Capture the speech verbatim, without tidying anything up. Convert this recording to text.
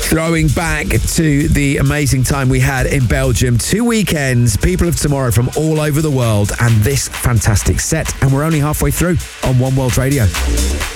Throwing back to the amazing time we had in Belgium. Two weekends, people of tomorrow from all over the world, and this fantastic set. And we're only halfway through on One World Radio.